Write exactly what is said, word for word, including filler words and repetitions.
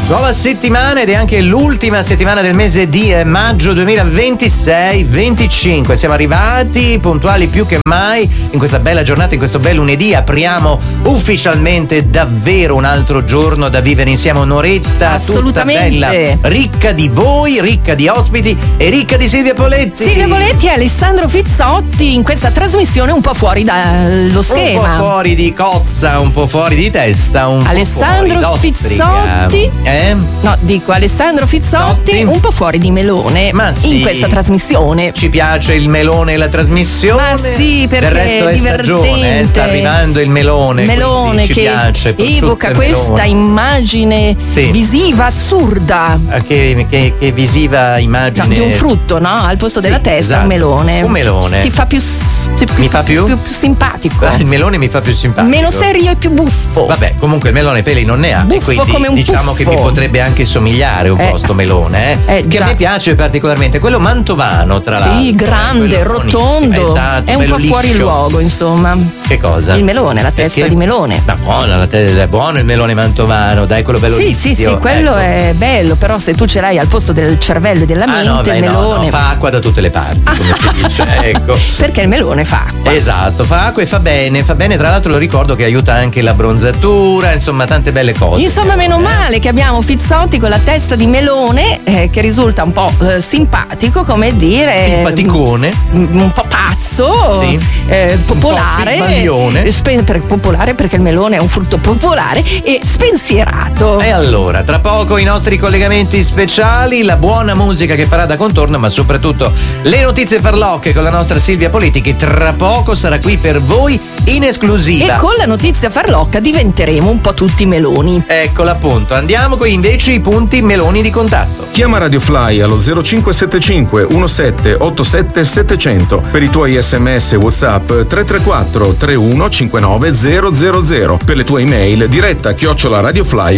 Nuova settimana ed è anche l'ultima settimana del mese di eh, maggio duemilaventisei venticinque. Siamo arrivati puntuali più che mai in questa bella giornata, in questo bel lunedì. Apriamo ufficialmente davvero un altro giorno da vivere insieme, un'oretta tutta bella, ricca di voi, ricca di ospiti e ricca di Silvia Poletti. Silvia Poletti e Alessandro Fizzotti in questa trasmissione un po' fuori dallo schema. Un po' fuori di cozza, un po' fuori di testa, un Alessandro po' fuori Fizzotti. Eh? No, dico Alessandro Fizzotti, Zotti. Un po' fuori di melone. Ma sì, in questa trasmissione. Ci piace il melone e la trasmissione. Ma sì, perché del resto è stagione, eh, sta arrivando il melone. Melone ci che piace, evoca questa melone. Immagine sì. visiva assurda. Che, che, che visiva immagine. No, di un frutto, no? Al posto della sì, testa esatto. un melone. Un melone. Ti fa più, più, mi fa più? Più, più simpatico. Ah, il melone mi fa più simpatico. Meno serio e più buffo. Vabbè, comunque il melone peli non ne ha. Buffo e quindi come un diciamo puffo. Che mi potrebbe anche somigliare un eh. po' sto melone, eh? eh che già. a me piace particolarmente. Quello mantovano, tra l'altro. Sì, grande, rotondo. Esatto, è un po' liscio. fuori luogo, insomma. Che cosa? Il melone, la testa Perché? di melone. Ma buona, la te- è buono il melone mantovano, dai, quello bello Sì, liscio. sì, sì, quello ecco. è bello, però se tu ce l'hai al posto del cervello e della ah, mente, no, beh, il melone. No, no, fa acqua da tutte le parti, come si dice, ecco. Perché il melone fa acqua. Esatto, fa acqua e fa bene, fa bene, tra l'altro lo ricordo che aiuta anche la bronzatura, insomma, tante belle cose. Insomma, meno male che abbiamo Fizzotti con la testa di melone, eh, che risulta un po' eh, simpatico, come dire. Simpaticone. Un, un po' pazzo, sì. eh, popolare. Un po' spe- per, popolare perché il melone è un frutto popolare e spensierato. E allora, tra poco i nostri collegamenti speciali, la buona musica che farà da contorno, ma soprattutto le notizie farlocche con la nostra Silvia Poletti, che tra poco sarà qui per voi in esclusiva. E con la notizia farlocca diventeremo un po' tutti meloni. Eccola appunto, andiamo con invece i punti meloni di contatto. Chiama Radio Fly allo zero cinque sette cinque uno sette otto sette sette zero zero. Per i tuoi sms e WhatsApp tre tre quattro tre uno cinque nove zero zero zero. Per le tue email diretta chiocciola radiofly